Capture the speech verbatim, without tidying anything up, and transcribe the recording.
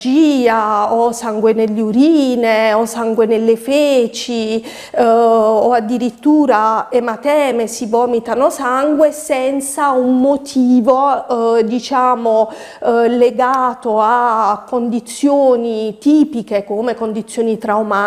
o sangue nelle urine o sangue nelle feci eh, o addirittura emateme, si vomitano sangue senza un motivo eh, diciamo eh, legato a condizioni tipiche come condizioni traumatiche